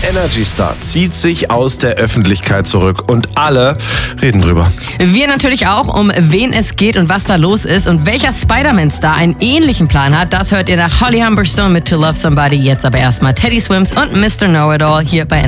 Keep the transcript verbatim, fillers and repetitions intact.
Energy Star zieht sich aus der Öffentlichkeit zurück und alle reden drüber. Wir natürlich auch, um wen es geht und was da los ist und welcher Spider-Man-Star einen ähnlichen Plan hat. Das hört ihr nach Holly Humberstone mit To Love Somebody. Jetzt aber erstmal Teddy Swims und Mister Know-It-All hier bei